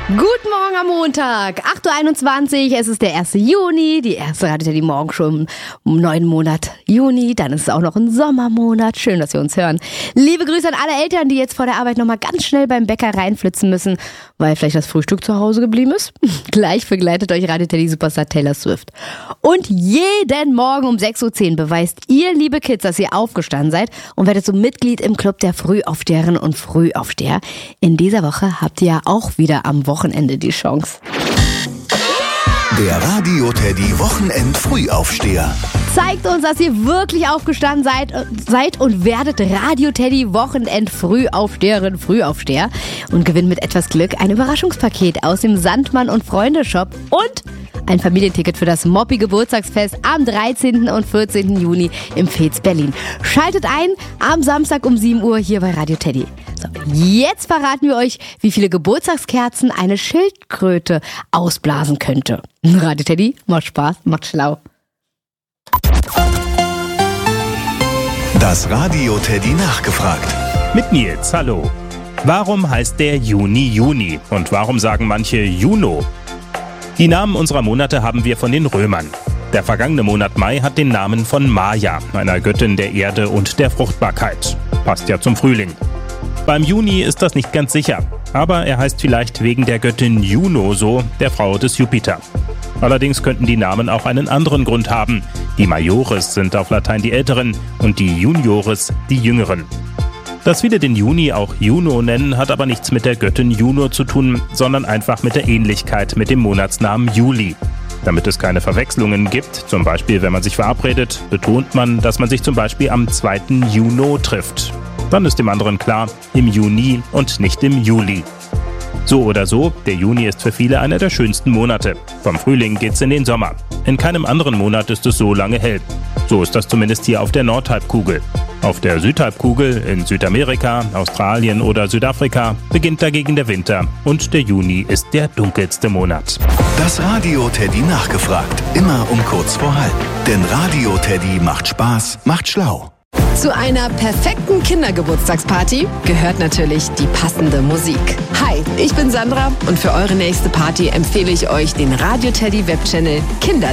Guten Morgen am Montag, 8.21 Uhr, es ist der 1. Juni, die erste Radio Teddy morgen schon im neuen Monat Juni, dann ist es auch noch ein Sommermonat, schön, dass wir uns hören. Liebe Grüße an alle Eltern, die jetzt vor der Arbeit nochmal ganz schnell beim Bäcker reinflitzen müssen, weil vielleicht das Frühstück zu Hause geblieben ist. Gleich begleitet euch Radio Teddy Superstar Taylor Swift. Und jeden Morgen um 6.10 Uhr beweist ihr, liebe Kids, dass ihr aufgestanden seid und werdet so Mitglied im Club der Frühaufsteherinnen und Frühaufsteher. In dieser Woche habt ihr ja auch wieder am Wochenende die Chance. Der Radio Teddy Wochenend Frühaufsteher. Zeigt uns, dass ihr wirklich aufgestanden seid und werdet Radio Teddy Wochenend Frühaufsteherin, Frühaufsteher und gewinnt mit etwas Glück ein Überraschungspaket aus dem Sandmann und Freunde Shop und ein Familienticket für das Moppi Geburtstagsfest am 13. und 14. Juni im Fez Berlin. Schaltet ein am Samstag um 7 Uhr hier bei Radio Teddy. So, jetzt verraten wir euch, wie viele Geburtstagskerzen eine Schildkröte ausblasen könnte. Radio Teddy, macht Spaß, macht schlau. Das Radio Teddy nachgefragt. Mit Nils, hallo. Warum heißt der Juni Juni und warum sagen manche Juno? Die Namen unserer Monate haben wir von den Römern. Der vergangene Monat Mai hat den Namen von Maya, einer Göttin der Erde und der Fruchtbarkeit. Passt ja zum Frühling. Beim Juni ist das nicht ganz sicher, aber er heißt vielleicht wegen der Göttin Juno so, der Frau des Jupiter. Allerdings könnten die Namen auch einen anderen Grund haben. Die Majores sind auf Latein die Älteren und die Juniores die Jüngeren. Dass viele den Juni auch Juno nennen, hat aber nichts mit der Göttin Juno zu tun, sondern einfach mit der Ähnlichkeit mit dem Monatsnamen Juli. Damit es keine Verwechslungen gibt, zum Beispiel wenn man sich verabredet, betont man, dass man sich zum Beispiel am 2. Juni trifft. Dann ist dem anderen klar, im Juni und nicht im Juli. So oder so, der Juni ist für viele einer der schönsten Monate. Vom Frühling geht's in den Sommer. In keinem anderen Monat ist es so lange hell. So ist das zumindest hier auf der Nordhalbkugel. Auf der Südhalbkugel, in Südamerika, Australien oder Südafrika, beginnt dagegen der Winter und der Juni ist der dunkelste Monat. Das Radio Teddy nachgefragt. Immer um kurz vor halb. Denn Radio Teddy macht Spaß, macht schlau. Zu einer perfekten Kindergeburtstagsparty gehört natürlich die passende Musik. Hi, ich bin Sandra und für eure nächste Party empfehle ich euch den Radio Teddy Webchannel Kinder